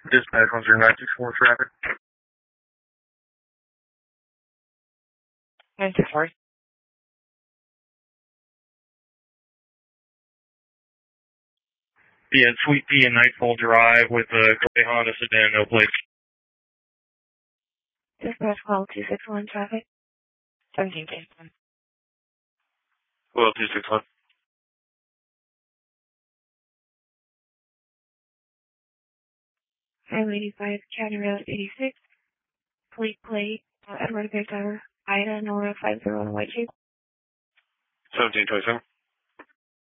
Dispatch 10964 traffic. 964. Yeah, Sweet Pea and Nightfall Drive with a gray Honda sedan, no plates. Dispatch call 261 traffic. 17K. Well, 261. Highway 85, County Road 86. Fleet plate, Edward Victor, Ida, Nora 50 on White Shape. 1727.